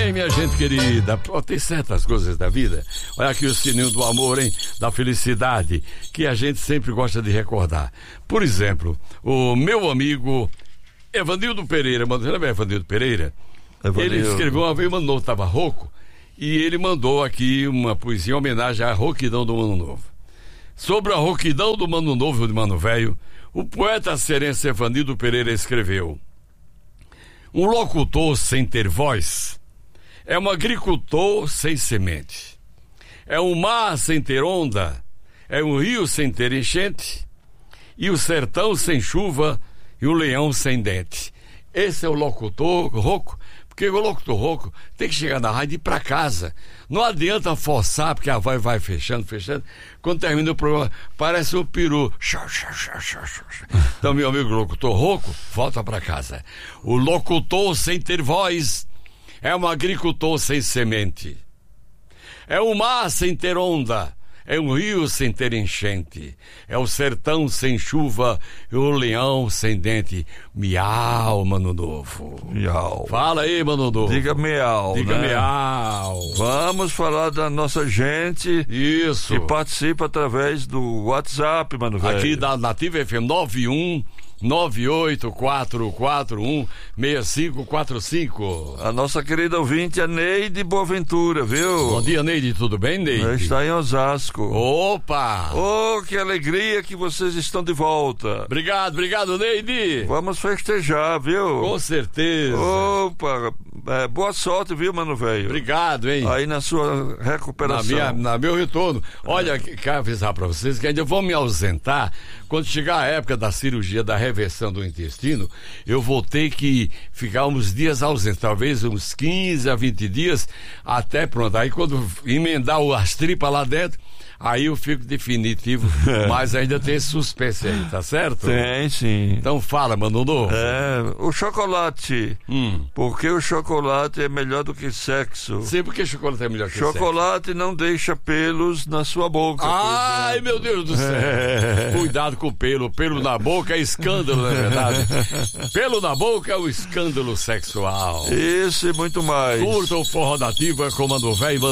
bem, minha gente querida? Pô, tem certas coisas da vida. Olha aqui o sininho do amor, hein? Da felicidade, que a gente sempre gosta de recordar. Por exemplo, o meu amigo Evanildo Pereira, você lembra Evanildo Pereira? Evanildo. Ele escreveu uma vez, mandou, estava rouco, e ele mandou aqui uma poesia em homenagem à rouquidão do Mano Novo. Sobre a rouquidão do Mano Novo e do Mano Velho, o poeta cearense Evanildo Pereira escreveu: um locutor sem ter voz é um agricultor sem semente, é um mar sem ter onda, é um rio sem ter enchente, e o sertão sem chuva e o leão sem dente. Esse é o locutor rouco, porque o locutor rouco tem que chegar na rádio e ir pra casa. Não adianta forçar, porque a voz vai fechando. Quando termina o programa, parece um peru. Então, meu amigo locutor rouco, volta pra casa. O locutor sem ter voz é um agricultor sem semente, é um mar sem ter onda, é um rio sem ter enchente, é o sertão sem chuva e o leão sem dente. Miau, Mano Novo. Miau. Fala aí, Mano Novo. Diga miau. Diga, né? Miau. Vamos falar da nossa gente. Isso. Que participa através do WhatsApp, mano velho. Aqui da Nativa FM 91984416545. A nossa querida ouvinte, a Neide Boaventura, viu? Bom dia, Neide, tudo bem, Neide? Está em Osasco. Opa! Oh, que alegria que vocês estão de volta. Obrigado, Neide. Vamos festejar, viu? Com certeza. Opa, boa sorte, viu, mano velho? Obrigado, hein? Aí na sua recuperação. Na meu retorno. Olha, quero avisar pra vocês que ainda vou me ausentar. Quando chegar a época da cirurgia da reversão do intestino, eu vou ter que ficar uns dias ausente, talvez uns 15 a 20 dias, até pronto. Aí quando emendar as tripas lá dentro, aí eu fico definitivo, mas ainda tem suspense aí, tá certo? Tem, sim. Então fala, Mano Novo. O chocolate. Porque o chocolate é melhor do que sexo. Sim, porque chocolate é melhor que sexo. Chocolate não deixa pelos na sua boca. Ai, meu Deus do céu. Cuidado com o pelo. Pelo na boca é escândalo, não é verdade? Pelo na boca é o escândalo sexual. Isso e muito mais. Curta o Forró da Ativa com Mano Velho.